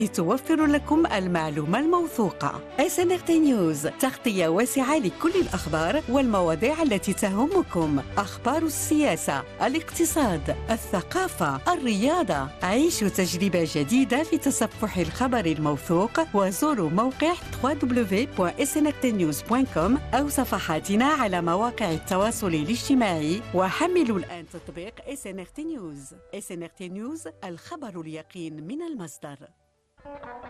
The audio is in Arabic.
توفر لكم المعلومة الموثوقة. SNRT News، تغطية واسعة لكل الأخبار والمواضيع التي تهمكم، أخبار السياسة، الاقتصاد، الثقافة، الرياضة. عيشوا تجربة جديدة في تصفح الخبر الموثوق، وزوروا موقع www.snrtnews.com أو صفحاتنا على مواقع التواصل الاجتماعي، وحملوا الآن تطبيق SNRT News. SNRT News، الخبر اليقين من المصدر.